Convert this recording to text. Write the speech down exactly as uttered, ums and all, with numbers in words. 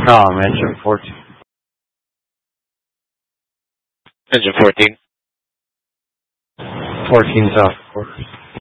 No, I'm engine fourteen. Engine fourteen. fourteen soft quarters.